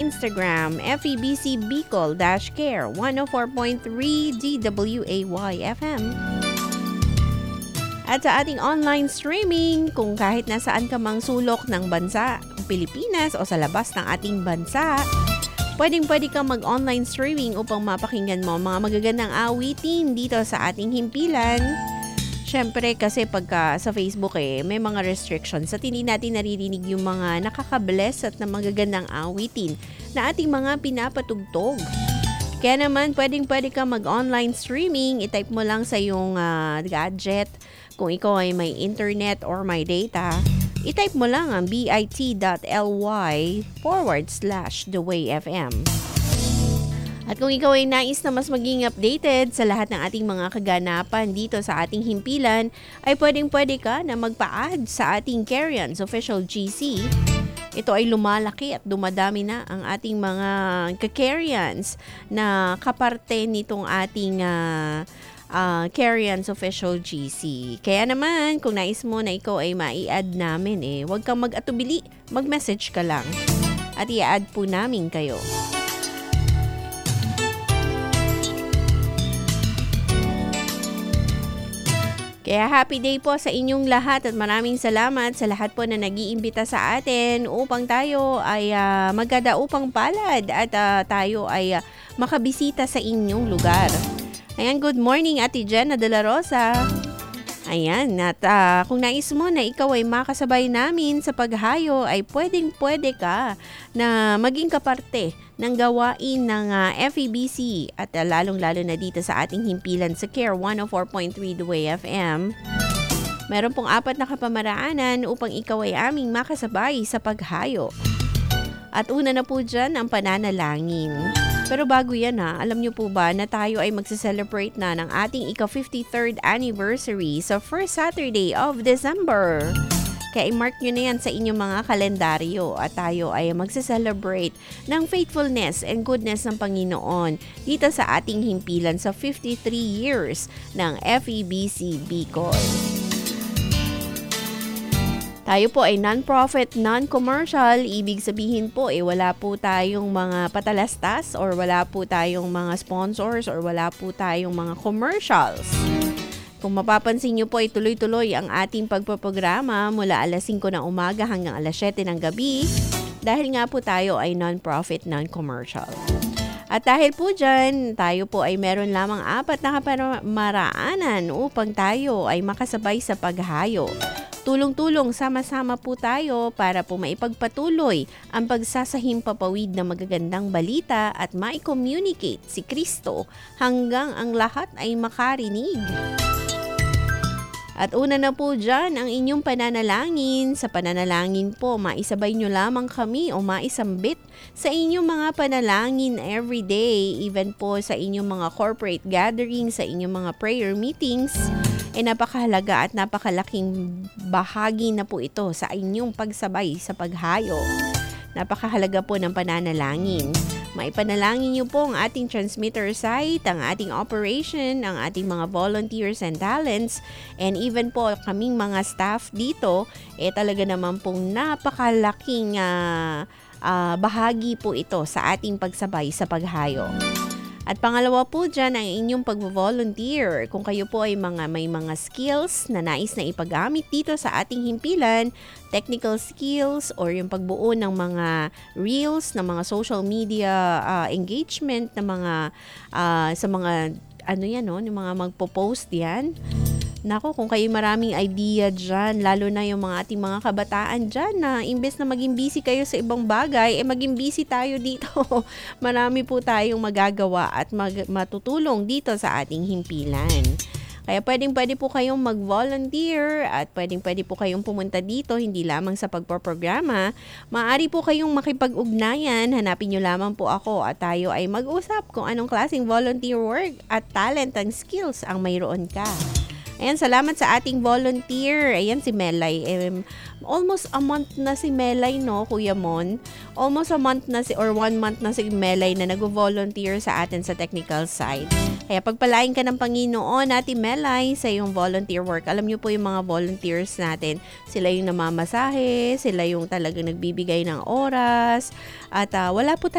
Instagram, FEBC Bicol-Care 104.3 DWAY-FM. At sa ating online streaming, kung kahit nasaan ka mang sulok ng bansa, Pilipinas o sa labas ng ating bansa, pwede kang mag-online streaming upang mapakinggan mo mga magagandang awitin dito sa ating himpilan. Siyempre kasi pagka sa Facebook may mga restrictions at hindi natin naririnig yung mga nakaka-bless at na magagandang awitin na ating mga pinapatugtog. Kaya naman pwede ka mag-online streaming, i-type mo lang sa iyong gadget kung ikaw ay may internet or may data. I-type mo lang ang bit.ly/thewayfm. At kung ikaw ay nais na mas maging updated sa lahat ng ating mga kaganapan dito sa ating himpilan, ay pwede ka na magpa-add sa ating Carians Official GC. Ito ay lumalaki at dumadami na ang ating mga ka-Carians na kaparte nitong ating Carians Official GC. Kaya naman, kung nais mo na ikaw ay mai-add namin, huwag kang mag-atubili, mag-message ka lang at i-add po namin kayo. Kaya happy day po sa inyong lahat at maraming salamat sa lahat po na nag-iimbita sa atin upang tayo ay magkadaupang palad at tayo ay makabisita sa inyong lugar. Ayan, good morning Ate Jenna de la Rosa. Ayan, at kung nais mo na ikaw ay makasabay namin sa paghayo ay pwede ka na maging kaparte ng gawain ng FEBC at lalong-lalo na dito sa ating himpilan sa Care 104.3 The Way FM. Meron pong 4 na kapamaraanan upang ikaw ay aming makasabay sa paghayo. At una na po dyan ang pananalangin. Pero bago yan alam niyo po ba na tayo ay magse-celebrate na ng ating ika-53rd anniversary sa first Saturday of December. Kaya i-mark nyo na yan sa inyong mga kalendaryo at tayo ay magse-celebrate ng faithfulness and goodness ng Panginoon dito sa ating himpilan sa 53 years ng FEBC Bicol. Tayo po ay non-profit, non-commercial. Ibig sabihin po wala po tayong mga patalastas or wala po tayong mga sponsors or wala po tayong mga commercials. Kung mapapansin nyo po ay tuloy-tuloy ang ating pagpaprograma mula alas 5 ng umaga hanggang alas 7 ng gabi dahil nga po tayo ay non-profit, non-commercial. At dahil po dyan, tayo po ay meron lamang 4 na kapamaraanan upang tayo ay makasabay sa paghayo. Tulong-tulong, sama-sama po tayo para po maipagpatuloy ang pagsasahimpapawid ng magagandang balita at mai-communicate si Kristo hanggang ang lahat ay makarinig. At una na po dyan ang inyong pananalangin. Sa pananalangin po, maisabay nyo lamang kami o maisambit sa inyong mga panalangin everyday, even po sa inyong mga corporate gatherings, sa inyong mga prayer meetings. Napakahalaga at napakalaking bahagi na po ito sa inyong pagsabay sa paghayo. Napakahalaga po ng pananalangin. Maipanalangin niyo po ang ating transmitter site, ang ating operation, ang ating mga volunteers and talents, and even po kaming mga staff dito, talaga naman pong napakalaking bahagi po ito sa ating pagsabay sa paghayo. At pangalawa po dyan ang inyong pag-volunteer. Kung kayo po ay may mga skills na nais na ipagamit dito sa ating himpilan, technical skills or yung pagbuo ng mga reels, ng mga social media engagement, ng mga sa mga yung mga magpo-post yan. Nako, kung kayo maraming idea dyan, lalo na yung mga ating mga kabataan dyan na imbes na maging busy kayo sa ibang bagay, maging busy tayo dito. Marami po tayong magagawa at matutulong dito sa ating himpilan. Kaya pwede po kayong mag-volunteer at pwede po kayong pumunta dito, hindi lamang sa pagpoprograma. Maaari po kayong makipag-ugnayan, hanapin nyo lamang po ako at tayo ay mag-usap kung anong klaseng volunteer work at talent and skills ang mayroon ka. Ayan, salamat sa ating volunteer. Ayan, si Melay. Almost a month na si Melay, no, Kuya Mon? Almost a month na 1 month na si Melay na nag-volunteer sa atin sa technical side. Kaya pagpalain ka ng Panginoon, Ate Melay, sa iyong volunteer work. Alam niyo po yung mga volunteers natin. Sila yung namamasahe, sila yung talagang nagbibigay ng oras. At wala po